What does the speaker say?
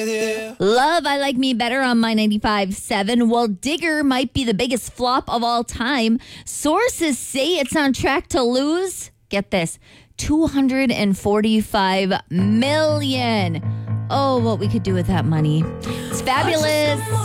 Love, I Like Me Better on my 95.7. Well, Digger might be the biggest flop of all time. Sources say it's on track to lose, get this, $245 million. Oh, what we could do with that money. It's fabulous.